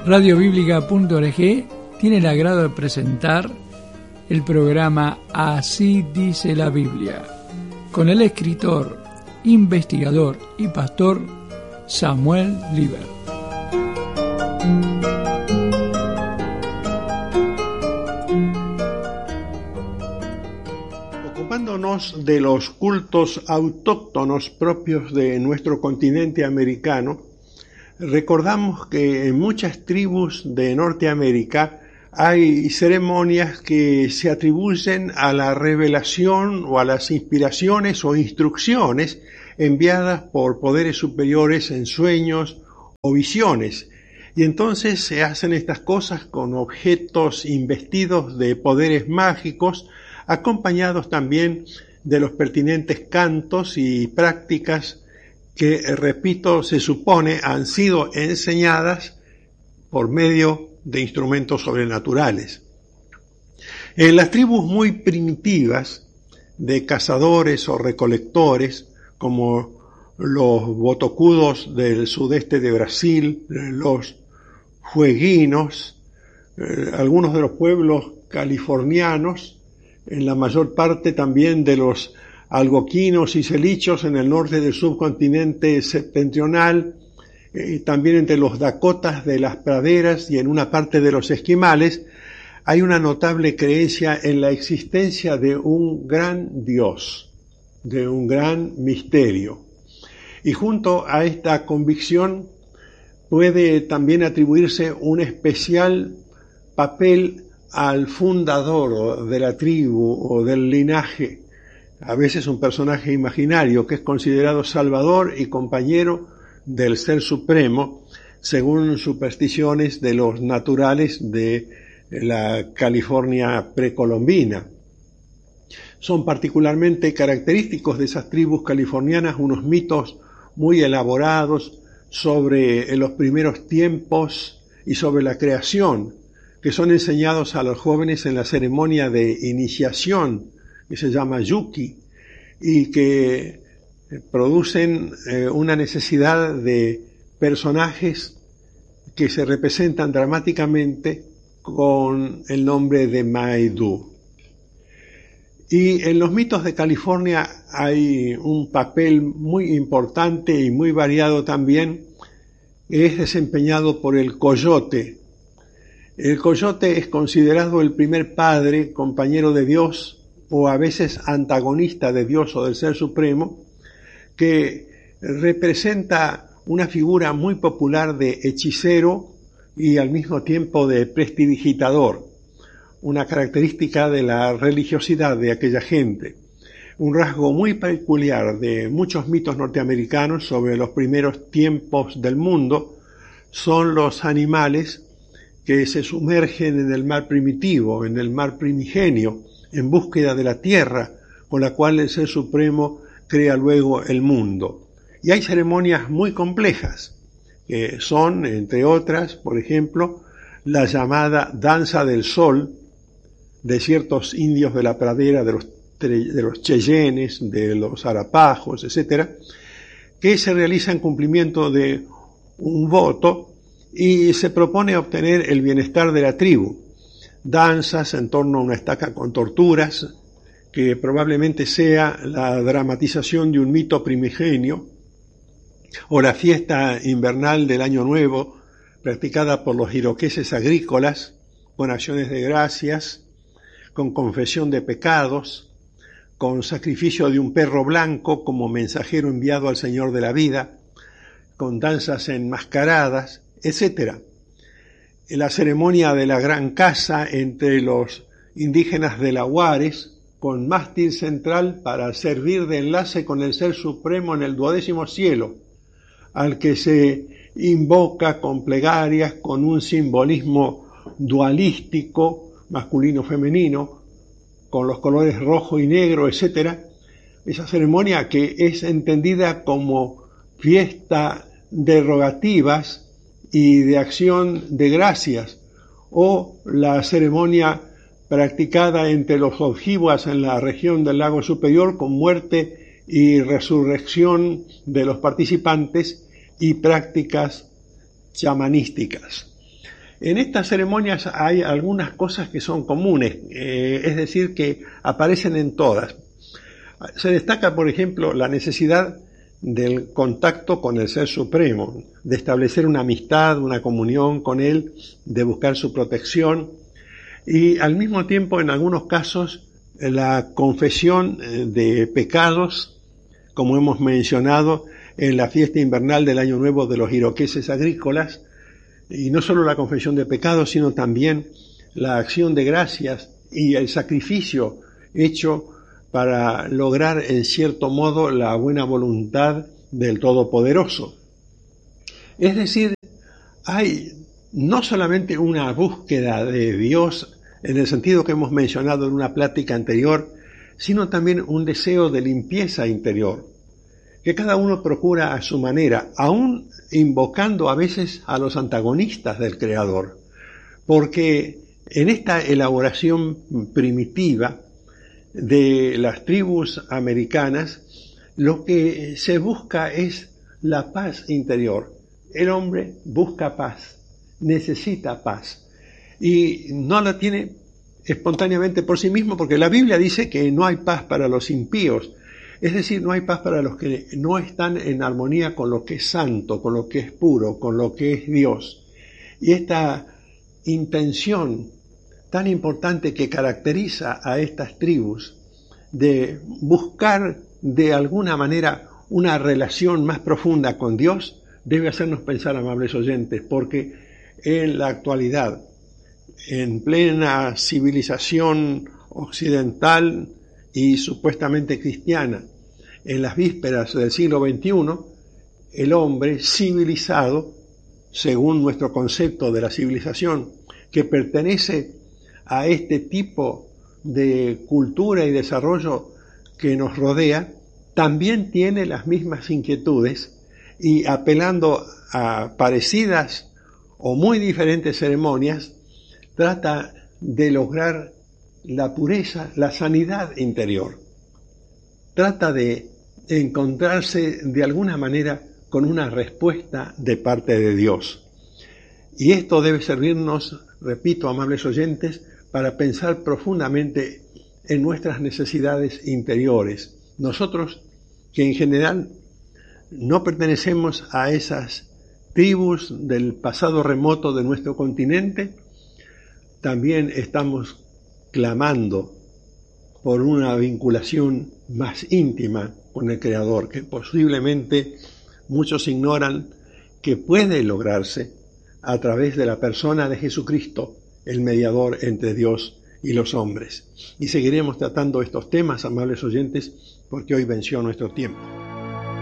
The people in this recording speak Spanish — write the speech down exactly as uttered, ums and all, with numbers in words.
radio bíblica punto org tiene el agrado de presentar el programa Así dice la Biblia, con el escritor, investigador y pastor Samuel Liber. Ocupándonos de los cultos autóctonos propios de nuestro continente americano, recordamos que en muchas tribus de Norteamérica hay ceremonias que se atribuyen a la revelación o a las inspiraciones o instrucciones enviadas por poderes superiores en sueños o visiones. Y entonces se hacen estas cosas con objetos investidos de poderes mágicos, acompañados también de los pertinentes cantos y prácticas que, repito, se supone han sido enseñadas por medio de instrumentos sobrenaturales. En las tribus muy primitivas de cazadores o recolectores, como los botocudos del sudeste de Brasil, los fueguinos, eh, algunos de los pueblos californianos, en la mayor parte también de los algoquinos y celichos en el norte del subcontinente septentrional, eh, también entre los dakotas de las praderas y en una parte de los esquimales, hay una notable creencia en la existencia de un gran Dios, de un gran misterio. Y junto a esta convicción puede también atribuirse un especial papel al fundador de la tribu o del linaje, a veces un personaje imaginario que es considerado salvador y compañero del Ser Supremo, según supersticiones de los naturales de la California precolombina. Son particularmente característicos de esas tribus californianas unos mitos muy elaborados sobre los primeros tiempos y sobre la creación, que son enseñados a los jóvenes en la ceremonia de iniciación, que se llama Yuki, y que producen eh, una necesidad de personajes que se representan dramáticamente con el nombre de Maidu. Y en los mitos de California hay un papel muy importante y muy variado también, que es desempeñado por el coyote. El coyote es considerado el primer padre, compañero de Dios, o a veces antagonista de Dios o del Ser Supremo, que representa una figura muy popular de hechicero y al mismo tiempo de prestidigitador, una característica de la religiosidad de aquella gente. Un rasgo muy peculiar de muchos mitos norteamericanos sobre los primeros tiempos del mundo son los animales que se sumergen en el mar primitivo, en el mar primigenio, en búsqueda de la tierra, con la cual el Ser Supremo crea luego el mundo. Y hay ceremonias muy complejas, que son, entre otras, por ejemplo, la llamada danza del sol de ciertos indios de la pradera, de los, de los cheyennes, de los arapajos, etcétera, que se realiza en cumplimiento de un voto y se propone obtener el bienestar de la tribu. Danzas en torno a una estaca con torturas, que probablemente sea la dramatización de un mito primigenio, o la fiesta invernal del Año Nuevo, practicada por los iroqueses agrícolas, con acciones de gracias, con confesión de pecados, con sacrificio de un perro blanco como mensajero enviado al Señor de la vida, con danzas enmascaradas, etcétera. La ceremonia de la gran caza entre los indígenas de Laguares, con mástil central para servir de enlace con el Ser Supremo en el duodécimo cielo, al que se invoca con plegarias, con un simbolismo dualístico, masculino-femenino, con los colores rojo y negro, etcétera. Esa ceremonia que es entendida como fiesta de rogativas y de acción de gracias, o la ceremonia practicada entre los Ojibwas en la región del lago superior con muerte y resurrección de los participantes y prácticas chamanísticas. En estas ceremonias hay algunas cosas que son comunes, eh, es decir, que aparecen en todas. Se destaca, por ejemplo, la necesidad del contacto con el Ser Supremo, de establecer una amistad, una comunión con Él, de buscar su protección y al mismo tiempo, en algunos casos, la confesión de pecados, como hemos mencionado en la fiesta invernal del Año Nuevo de los iroqueses agrícolas, y no solo la confesión de pecados, sino también la acción de gracias y el sacrificio hecho para lograr en cierto modo la buena voluntad del Todopoderoso. Es decir, hay no solamente una búsqueda de Dios en el sentido que hemos mencionado en una plática anterior, sino también un deseo de limpieza interior, que cada uno procura a su manera, aún invocando a veces a los antagonistas del Creador, porque en esta elaboración primitiva de las tribus americanas, lo que se busca es la paz interior. El hombre busca paz, necesita paz, y no la tiene espontáneamente por sí mismo, porque la Biblia dice que no hay paz para los impíos, es decir, no hay paz para los que no están en armonía con lo que es santo, con lo que es puro, con lo que es Dios. Y esta intención tan importante que caracteriza a estas tribus de buscar de alguna manera una relación más profunda con Dios debe hacernos pensar, amables oyentes, porque en la actualidad, en plena civilización occidental y supuestamente cristiana, en las vísperas del siglo veintiuno, el hombre civilizado, según nuestro concepto de la civilización, que pertenece a este tipo de cultura y desarrollo que nos rodea, también tiene las mismas inquietudes y, apelando a parecidas o muy diferentes ceremonias, trata de lograr la pureza, la sanidad interior. Trata de encontrarse de alguna manera con una respuesta de parte de Dios. Y esto debe servirnos, repito, amables oyentes, para pensar profundamente en nuestras necesidades interiores. Nosotros, que en general no pertenecemos a esas tribus del pasado remoto de nuestro continente, también estamos clamando por una vinculación más íntima con el Creador, que posiblemente muchos ignoran que puede lograrse a través de la persona de Jesucristo, el mediador entre Dios y los hombres. Y seguiremos tratando estos temas, amables oyentes, porque hoy venció nuestro tiempo.